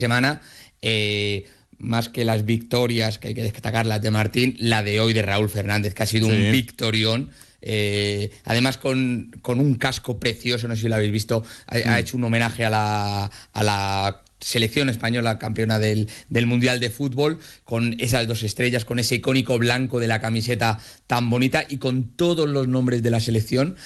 semana, más que las victorias, que hay que destacar las de Martín, la de hoy de Raúl Fernández, que ha sido un Sí. victorión. Además con un casco precioso, no sé si lo habéis visto, ha Mm. hecho un homenaje a la selección española campeona del Mundial de Fútbol, con esas dos estrellas, con ese icónico blanco de la camiseta tan bonita y con todos los nombres de la selección.